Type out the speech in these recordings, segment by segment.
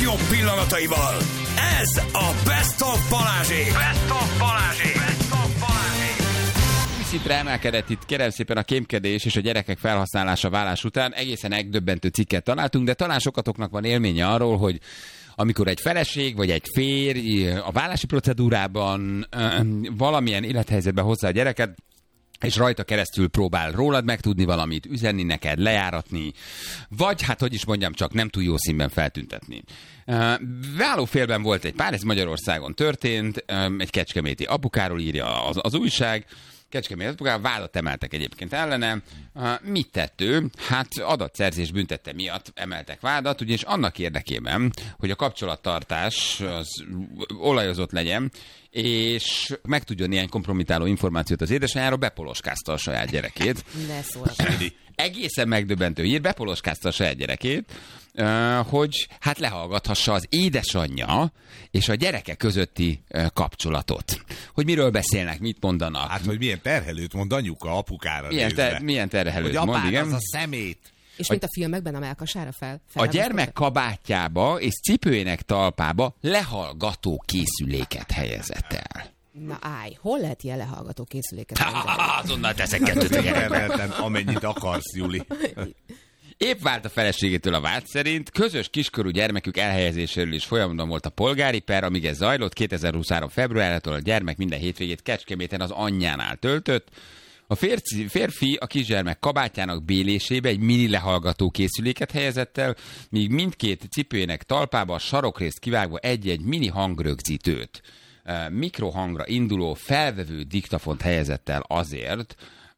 legjobb pillanataival. Ez a Best of Balázsék. Best of Balázsék. Best of Balázsék. Szintre emelkedett itt, kérem szépen, a kémkedés és a gyerekek felhasználása vállás után. Egészen megdöbbentő cikket találtunk, de talán sokatoknak van élménye arról, hogy amikor egy feleség vagy egy férj a vállási procedúrában valamilyen élethelyzetbe hozza a gyereket, és rajta keresztül próbál rólad megtudni valamit, üzenni neked, lejáratni, vagy hát, hogy is mondjam, csak nem túl jó színben feltüntetni. Vállófélben volt egy pár, ez Magyarországon történt, egy kecskeméti apukáról írja az újság, Kecskeméti apukáról vádat emeltek egyébként ellene. Mit tett ő? Hát adatszerzés büntette miatt emeltek vádat, ugyanis annak érdekében, hogy a kapcsolattartás az olajozott legyen, és megtudjon ilyen kompromitáló információt az édesanyjáról, bepoloskázta a saját gyerekét. Ne szólj. Egészen megdöbbentő hír, bepoloskázta a saját gyerekét, hogy hát lehallgathassa az édesanyja és a gyereke közötti kapcsolatot. Hogy miről beszélnek, mit mondanak. Hát, hogy milyen terhelőt mond anyuka apukára nézve. Milyen terhelőt hogy mond, igen. Az a szemét. És mint a filmekben a melkasára a gyermek kabátjába és cipőjének talpába lehallgató készüléket helyezett el. Na állj, hol lehet ilyen lehallgató készüléket? Azonnal teszek kettőt a gyerekben. Amennyit akarsz, Juli. Épp vált a feleségétől a vád szerint, közös kiskorú gyermekük elhelyezéséről is folyamatban volt a polgári per, amíg ez zajlott, 2023. februárjától a gyermek minden hétvégét Kecskeméten az anyjánál töltött. A férfi a kisgyermek kabátjának bélésébe egy mini lehallgató készüléket helyezett el, míg mindkét cipőjének talpába a sarokrészt kivágva egy-egy mini hangrögzítőt, mikrohangra induló felvevő diktafont helyezett el azért,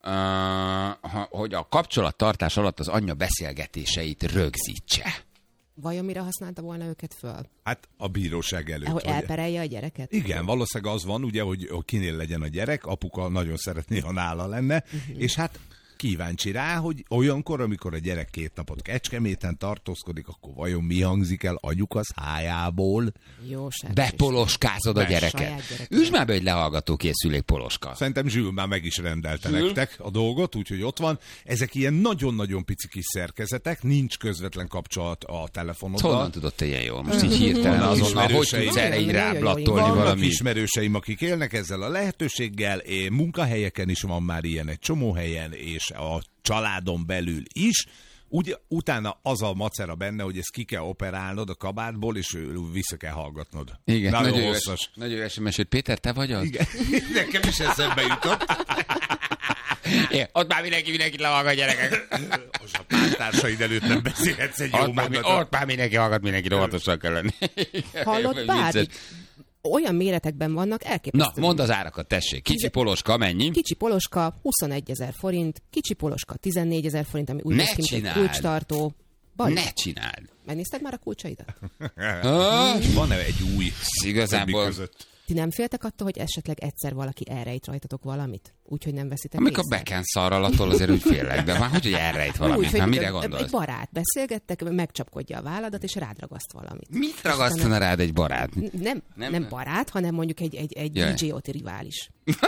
hogy a kapcsolattartás alatt az anyja beszélgetéseit rögzítse. Vajon mire használta volna őket föl? Hát a bíróság előtt. Hogy elperelje a gyereket? Igen, valószínűleg az van, ugye, hogy kinél legyen a gyerek, apuka nagyon szeretné, ha nála lenne, és hát kíváncsi rá, hogy olyankor, amikor a gyerek 2 napot Kecskeméten tartózkodik, akkor vajon mi hangzik el anyuka szájából? Jó, bepoloskázod a gyereket. Üsd már be egy lehallgató készülék poloska. Szerintem Zsül már meg is rendelte nektek a dolgot, úgyhogy ott van. Ezek ilyen nagyon-nagyon pici kis szerkezetek, nincs közvetlen kapcsolat a telefonoddal. Honnan tudod te ilyen jól? Most így hirtelen azonnal, hogy tudsz erre így ráblattolni valami? Vannak ismerőseim, akik élnek ezzel a lehetőséggel, munkahelyeken is van már ilyen egy csomó helyen, és a családon belül is. Ugye, utána az a macera benne, hogy ezt ki kell operálnod a kabátból, és vissza kell hallgatnod. Igen, nagyon hosszas. Nagyon jó SMS, hogy Péter, te vagy az? Igen, nekem is eszembe jutott. Igen, ott már mindenki lehallgat, gyerekek. Most a pártársaid előtt nem beszélhetsz egy jó mondatot. Ott már mindenki hallgat, mindenki óvatosan kell lenni. Hallott bármi? Olyan méretekben vannak, elképesztő. Na, mondd az árakat, tessék. Kicsi poloska mennyi? Kicsi poloska 21 000 forint, kicsi poloska 14 000 forint, ami úgy néz ki, mint egy kulcstartó. Ne csináld! Megnézted már a kulcsaidat? Van-e egy új igazából között? Ti nem féltek attól, hogy esetleg egyszer valaki elrejt rajtatok valamit? Úgyhogy nem veszitek amikor bekensz arra attól azért úgy félek, de már hogy elrejt valamit? Úgy, mire gondolsz? Egy barát, beszélgettek, megcsapkodja a válladat, és rád ragaszt valamit. Mit ragasztana rád egy barát? Nem barát, hanem mondjuk egy DJ-oti rivális.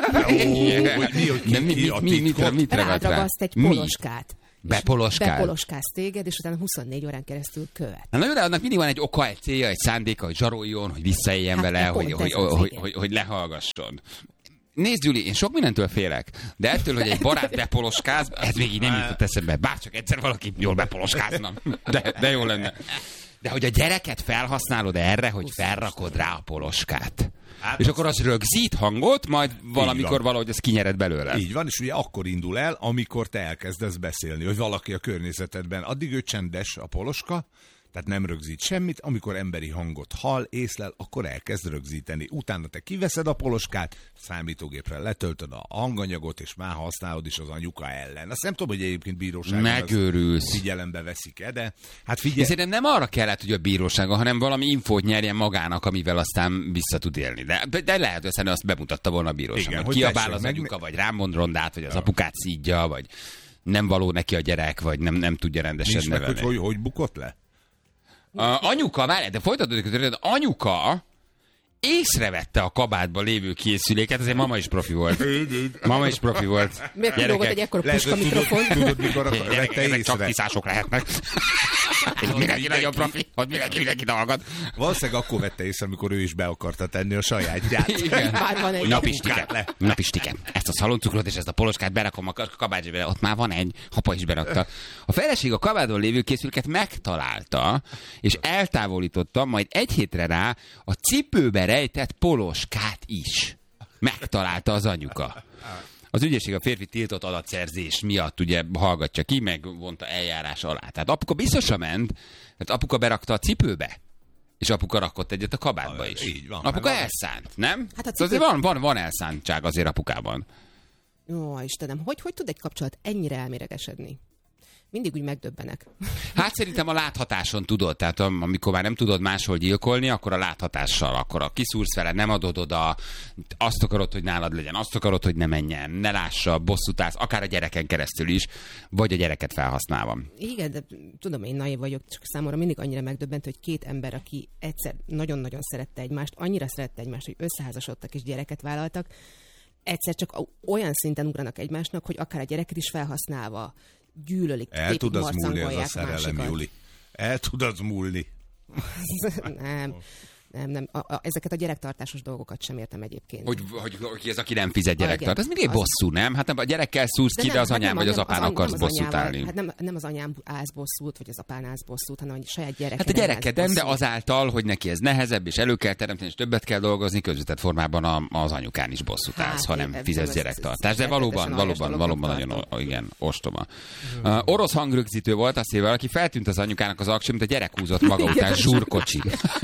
Mit rád ragaszt egy poloskát. Bepoloskáz téged, és utána 24 órán keresztül követ. Na jó, de annak mindig van egy oka, egy célja, egy szándéka, hogy zsaroljon, hogy visszaéljen vele, hogy lehallgasson. Nézd, Gyuri, én sok mindentől félek, de ettől, hogy egy barát bepoloskáz, ez még így nem jutott eszembe. Bárcsak egyszer valaki jól bepoloskázna. De jó lenne. De hogy a gyereket felhasználod erre, hogy felrakod rá a poloskát. Hát és akkor az rögzít hangot, majd valamikor valahogy ez kinyered belőle. Így van, és ugye akkor indul el, amikor te elkezdesz beszélni, hogy valaki a környezetedben, addig ő csendes a poloska, tehát nem rögzít semmit, amikor emberi hangot hall, észlel, akkor elkezd rögzíteni. Utána te kiveszed a poloskát, számítógépre letöltöd a hanganyagot, és már használod is az anyuka ellen. Azt nem tudom, hogy egyébként bíróságon megőrülsz. Figyelembe veszik-e, de hát figyelj. Szerintem nem arra kellett, hogy a bíróságon, hanem valami infót nyerjen magának, amivel aztán vissza tud élni. De lehet, hogy azt bemutatta volna a bíróság. Igen, hogy kiabál az anyuka, vagy rám mond rondát, vagy az apukát szídja, vagy nem való neki a gyerek, vagy nem tudja rendesen nevelni. Hogy bukott le? Anyuka, várj, de folytatódik a történet, anyuka észrevette a kabátban lévő készüléket, azért mama is profi volt. Mama is profi volt. Miért dolgot egy ekkora puska mikrofon? Tudod, mikor vette észre? Csak kiszások lehetnek. Mindenki nagyon profi, hogy mindenki hallgat. Valószínűleg akkor vette észre, amikor ő is be akarta tenni a sajátját. Igen. Már van egy. Napistike. Ezt a szaloncukrot és ezt a poloskát berakom a kabácsba, ott már van egy, apa is berakta. A feleség a kabádon lévő készüléket megtalálta, és eltávolította, majd egy hétre rá a cipőbe rejtett poloskát is. Megtalálta az anyuka. Az ügyészség a férfi tiltott adatszerzés miatt ugye hallgatja ki, meg vonta eljárás alá. Tehát apuka biztosan ment, tehát apuka berakta a cipőbe, és apuka rakott egyet a kabátba is. Így van. Apuka elszánt, nem? Hát a cipő... azért van elszántság azért apukában. Ó, Istenem, hogy tud egy kapcsolat ennyire elméregesedni? Mindig úgy megdöbbenek. Hát szerintem a láthatáson tudod, tehát amikor már nem tudod máshol gyilkolni, akkor a láthatással, akkor a kiszúrsz vele, nem adod oda, azt akarod, hogy nálad legyen, azt akarod, hogy ne menjen, ne lássa, bosszút állsz, akár a gyereken keresztül is, vagy a gyereket felhasználva. Igen, de tudom, én naiv vagyok, csak számomra mindig annyira megdöbbent, hogy két ember, aki egyszer nagyon-nagyon szerette egymást, annyira szerette egymást, hogy összeházasodtak és gyereket vállaltak, egyszer csak olyan szinten ugranak egymásnak, hogy akár a gyereket is felhasználva gyűlölik. El tud az múlni az a szerelem, Juli. El tud az múlni. Nem. Ezeket a gyerektartásos dolgokat sem értem egyébként. Hogy ez, aki nem fizet gyerektart, ez mindig bosszú, nem? Hát a gyerekkel szúrsz ki, de az anyám vagy az apán akarsz bosszút állni. Hát nem az anyám állsz bosszút, vagy az apán állsz bosszút, hanem a saját gyereke. Hát a gyerekeden, de azáltal, hogy neki ez nehezebb, és elő kell teremteni, és többet kell dolgozni, közvetett formában az anyukán is bosszút állsz, ha nem fizetsz gyerektartást. De valóban nagyon igen, ostoba. Orosz hangrögzítő volt, azt mondja, aki feltűnt az anyukának az aksi, mint a gyerek húzott maga után zsúrkocsi.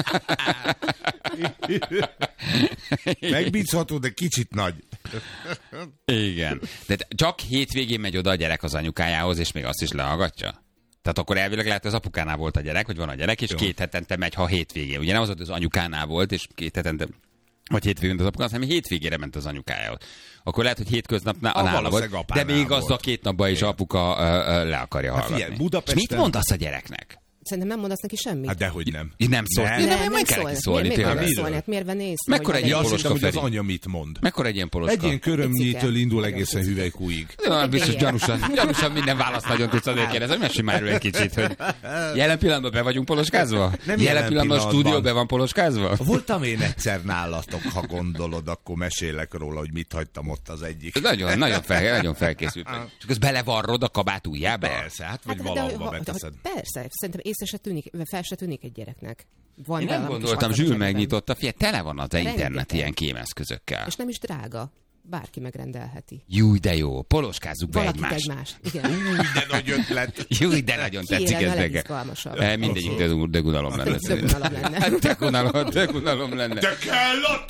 Megbízható, de kicsit nagy. Igen. De csak hétvégén megy oda a gyerek az anyukájához, és még azt is lehallgatja? Tehát akkor elvileg lehet, az apukánál volt a gyerek, hogy van a gyerek, és 2 hetente megy, ha hétvégén. Ugye nem az anyukánál volt, és 2 hetente, vagy hétvégén az apukánál, hanem hétvégére ment az anyukájához. Akkor lehet, hogy hétköznap nála volt, de még az a 2 napban is apuka le akarja hallgatni. És mit mondasz a gyereknek? Szerintem nem mondasz neki semmit. Hát dehogy nem. Nem szól. Nem kell neki szólni. Miért vennész? Mekkora egy ilyen poloska, hogy az anya mit mond. Mekkora egy ilyen poloska? Egy ilyen körömnyitől indul egészen hüvelykúig. Biztos gyanúsan minden választ nagyon tudsz azért kérdezni, hogy mesimárul egy kicsit, hogy jelen pillanatban be vagyunk poloskázva? Jelen pillanatban a stúdió be van poloskázva? Voltam én egyszer nálatok, ha gondolod, akkor mesélek róla, hogy mit hagytam ott az egyik. Nagyon felkészült. Csak az belevarrod a kabát ujjába? Persze, hát vagy valahova beteszed. Persze, szerintem észre se tűnik, fel se tűnik egy gyereknek. Én nem gondoltam, Zsül megnyitotta, tele van az internet ilyen kémeszközökkel. És nem is drága. Bárki megrendelheti. Júj, de jó, poloskázzuk be egymást. Igen. De nagy ötlet. Júj, de nagyon tetszik ez nekem. Mindegyik degudalom lenne. Degudalom lenne. De kell a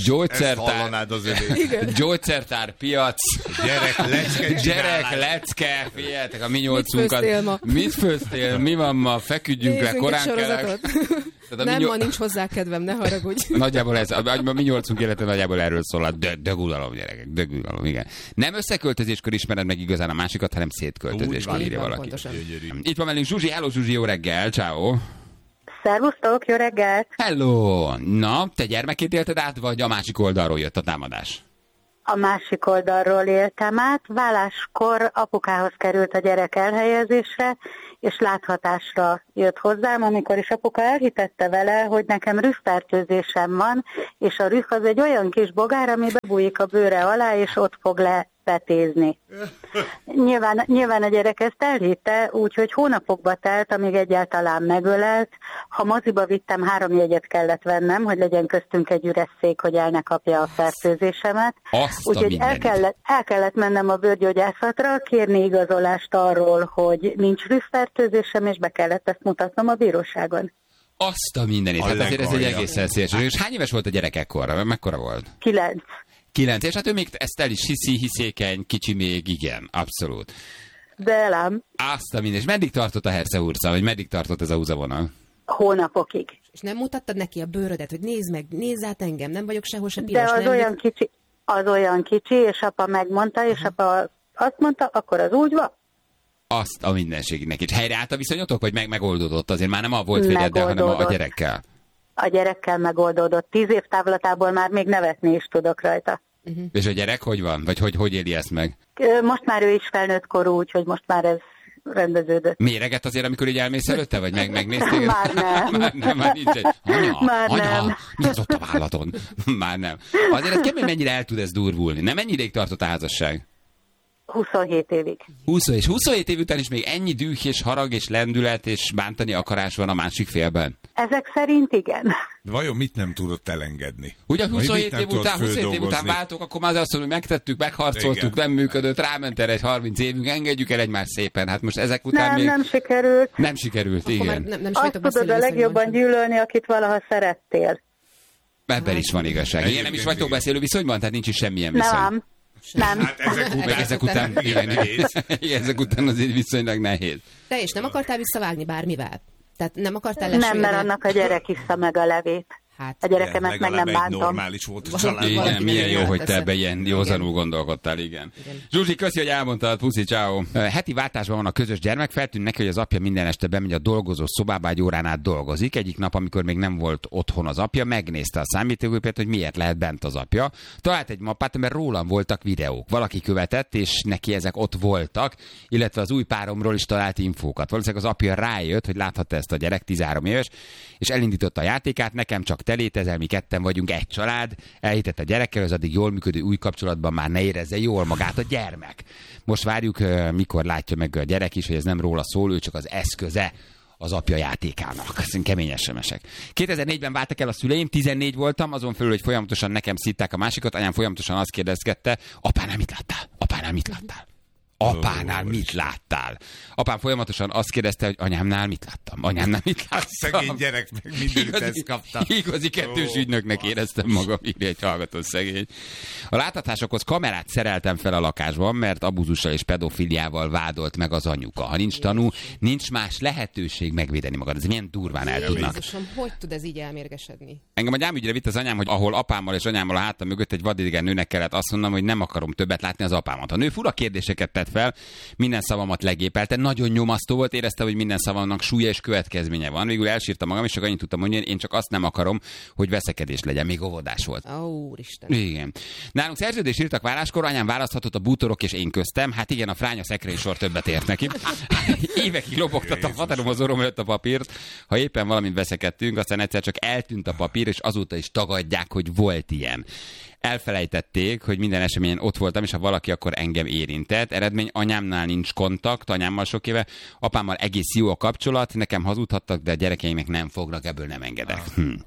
test! Gyógyszertár, piac. Gyerek, lecke. Figyeljetek, a mi 8-unkat. Mit főztél? Mi van ma? Feküdjünk le, korán kell. Nem, ma nincs hozzá kedvem, ne haragudj. Nagyjából ez, a mi 8-unk élete nagyjából erről szól, a degudalom, gyerekek, degudalom, igen. Nem összeköltözéskor ismered meg igazán a másikat, hanem szétköltözéskor, írja valaki. Itt van velünk Zsuzsi, hello Zsuzsi, jó reggel, ciao. Szervusztok, jó reggelt. Hello, na, te gyermekét élted át, vagy a másik oldalról jött a támadás? A másik oldalról éltem át. Váláskor apukához került a gyerek elhelyezésre, és láthatásra jött hozzám, amikor is apuka elhitette vele, hogy nekem rühfertőzésem van, és a rüh az egy olyan kis bogár, ami bebújik a bőre alá, és ott fog lepetézni. Nyilván a gyerek ezt elhitte, úgyhogy hónapokba telt, amíg egyáltalán megölelt. Ha moziba vittem, 3 jegyet kellett vennem, hogy legyen köztünk egy üres szék, hogy el ne kapja a fertőzésemet. Úgyhogy el kellett mennem a bőrgyógyászatra, kérni igazolást arról, hogy nincs rühfertőzésem, és be kellett ezt mutatnom a bíróságon. Azt a mindenit. Hát azért ez egy egészen szélső. És hány éves volt a gyerek ekkora? Mekkora volt? 9. És hát ő még ezt el is hiszékeny, kicsi még, igen, abszolút. De elám. Azt a minden. És meddig tartott a herceurca, vagy meddig tartott ez a húzavonal? Hónapokig. És nem mutattad neki a bőrödet, hogy nézd meg, nézz át engem, nem vagyok sehol se piros. De az olyan kicsi, és apa megmondta, és apa azt mondta, akkor az úgy van. Azt a mindenségig neki. Helyreállt a viszonyotok, vagy megoldódott? Azért már nem a volt férjeddel, hanem a gyerekkel. A gyerekkel megoldódott. 10 év távlatából már még nevetni is tudok rajta. És a gyerek hogy van? Vagy hogy éli ezt meg? Most már ő is felnőtt korú, úgyhogy most már ez rendeződött. Méreget azért, amikor így elmész előtte, vagy megnéztél? Már nem. Már nincs egy... Már anya, nem. mi az ott a vállaton? Már nem. Azért ez kemény, mennyire el tud ez durvulni. Nem ennyi ideig tartott a házasság? 27 évig. 27 év után is még ennyi düh és harag és lendület és bántani akarás van a másik félben? Ezek szerint igen. Vajon mit nem tudott elengedni? Ugye Vagy 27 mit év nem után, tudott 27 év után földolgozni? váltok, akkor már azt mondom, hogy megtettük, megharcoltuk, Igen. nem működött, ráment erre egy 30 évünk, engedjük el egymást szépen. Hát most ezek után még... Nem sikerült. Nem sikerült, Akkor már igen. nem is Azt vagytok tudod beszélni a legjobban viszonyban. gyűlölni, akit valaha szerettél. Ebben is van igazság. Igen, nem is vagytok beszélő viszonyban, tehát nincs is semmilyen viszony. Nem. Nem. Hát ezek után, Igen, nehéz. igen, ezek után azért viszonylag nehéz. Te és nem akartál visszavágni bármivel? Tehát nem akartál Nem, lesülni? mert annak a gyerek iszta meg a levét. Hát, A gyerekemet meg Legalább nem egy bántom. normális volt a család. Valaki Igen, milyen jó, hogy te teszed. ebbe ilyen józanul gondolkodtál, igen. Zsuzsi, köszi, hogy elmondtad, puszi, ciao. Heti váltásban van a közös gyermek, feltűnt neki, hogy az apja minden este bemegy a dolgozó szobába, egy órán át dolgozik. Egyik nap, amikor még nem volt otthon az apja, megnézte a számítógépet, hogy miért lehet bent az apja. Talált egy mappát, mert rólam voltak videók. Valaki követett, és neki ezek ott voltak, illetve az új páromról is talált infókat. Valószínűleg az apja rájött, hogy láthatta ezt a gyerek, 13 éves, és elindította a játékát, nekem csak te létezel, mi ketten vagyunk egy család, elhitett a gyerekkel, az addig jól működő új kapcsolatban már ne érezze jól magát a gyermek. Most várjuk, mikor látja meg a gyerek is, hogy ez nem róla szól, ő csak az eszköze az apja játékának. Ezt kemény SMS-ek. 2004-ben váltak el a szüleim, 14 voltam, azon felül, hogy folyamatosan nekem szitták a másikat, anyám folyamatosan azt kérdezgette, apánál mit láttál? Apánál mit láttál? Apánál mit láttál? Apám folyamatosan azt kérdezte, hogy anyámnál mit láttam? Anyámnál mit láttam? Szegény gyerek meg mindenütt ezt kapta. Igazi kettős ügynöknek éreztem magam, írja egy hallgató szegény. A láthatásokhoz kamerát szereltem fel a lakásban, mert abuzussal és pedofiliával vádolt meg az anyuka. Ha nincs tanú, nincs más lehetőség megvédeni magad. Ez milyen durván el tudnak. Jézusom, hogy tud ez így elmérgesedni? Engem a gyámügyre vitt az anyám, hogy ahol apámmal és anyámmal a hátam mögött egy vadidegen nőnek kellett azt mondom, hogy nem akarom többet látni az apámat. A nő fura kérdéseket tett fel, minden szavamat legépelte, nagyon nyomasztó volt, érezte, hogy minden szavamnak súlya és következménye van. Végül elsírtam magam, és csak annyit tudtam mondani, én csak azt nem akarom, hogy veszekedés legyen. Még óvodás volt. Úristen. Igen. Nálunk szerződést írtak váláskor, anyám választhatott a bútorok és én köztem. Hát igen, a fránya szekrénysor többet ért neki. Évekig lobogtatta a faterom az orrom előtt a papírt, ha éppen valamit veszekedtünk, aztán egyszer csak eltűnt a papír, és azóta is tagadják, hogy volt ilyen. Elfelejtették, hogy minden eseményen ott voltam, és ha valaki, akkor engem érintett. Eredmény, anyámnál nincs kontakt, anyámmal sok éve, apámmal egész jó a kapcsolat, nekem hazudhattak, de a gyerekeimnek nem fognak, ebből nem engedek.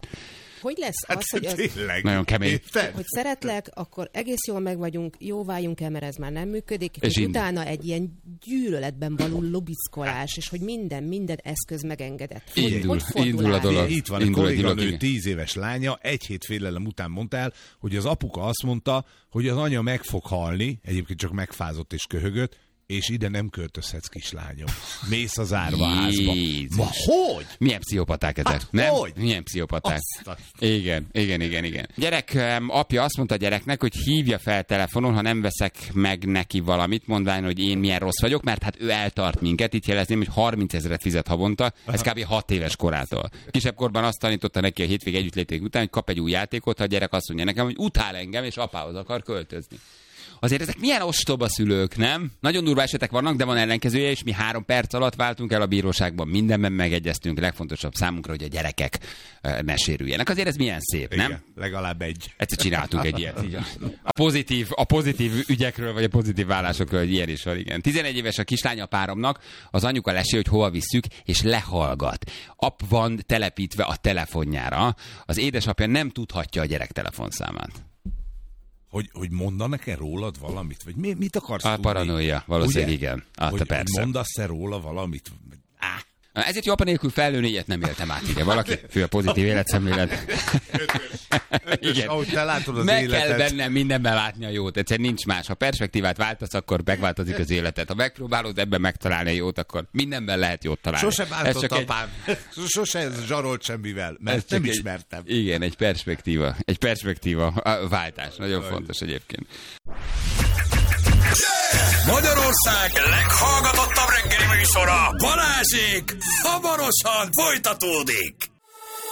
Hogy lesz az, hogy az... Tényleg. Nagyon kemény. Érted? hogy szeretlek, akkor egész jól meg vagyunk, jó váljunk el, mert ez már nem működik, És és utána egy ilyen gyűlöletben való lobiszkolás, és hogy minden eszköz megengedett. Indul a dolog. Itt van Indul a egy kolléganő dolog, 10 éves lánya, egy hét félelem után mondta el, hogy az apuka azt mondta, hogy az anya meg fog halni, egyébként csak megfázott és köhögött, és ide nem költözhetsz, kislányom. Mész az árvaházba. Jézus. Ma hogy? Milyen pszichopaták ezek, Hát nem? hogy? Milyen pszichopaták. Azt Igen. Gyerek apja azt mondta a gyereknek, hogy hívja fel telefonon, ha nem veszek meg neki valamit, mondván, hogy én milyen rossz vagyok, mert hát ő eltart minket. Itt jelezném, hogy 30 000 fizet havonta, ez kb. 6 éves korától. Kisebb korban azt tanította neki a hétvég együttléték után, hogy kap egy új játékot, ha a gyerek azt mondja nekem, hogy utál engem, és apához akar költözni. Azért ezek milyen ostoba szülők, nem? Nagyon durva esetek vannak, de van ellenkezője, és mi 3 perc alatt váltunk el a bíróságban, mindenben megegyeztünk, legfontosabb számunkra, hogy a gyerekek ne sérüljenek. Azért ez milyen szép, nem? Igen, legalább egy. Egyszer csináltunk egy ilyet. Így a pozitív ügyekről, vagy a pozitív vállásokról, hogy ilyen is van, igen. 11 éves a kislánya páromnak, az anyuka lesél, hogy hova visszük, és lehallgat. App van telepítve a telefonjára, az édesapja nem tudhatja a gyerek telefonszámát. Hogy mondanak-e rólad valamit? Vagy mit akarsz A tudni? paranoia, valószínűleg Ugye? igen. Hogy Persze. mondasz-e róla valamit? Ezért jó apa nélkül felnőni, ilyet nem éltem át, ide. Valaki fő a pozitív életszemlélet. Igen. Ahogy te látod az Meg életet. kell bennem mindenben látni a jót, egyszerűen nincs más. Ha perspektívát váltasz, akkor megváltozik az életed. Ha megpróbálod ebben megtalálni a jót, akkor mindenben lehet jót találni. Sose bántott apám. Sose zsarolt semmivel, mert nem ismertem. Igen, egy perspektíva váltás. Nagyon fontos egyébként. Magyarország leghallgatottabb reggeli műsora, Balázsék, hamarosan folytatódik.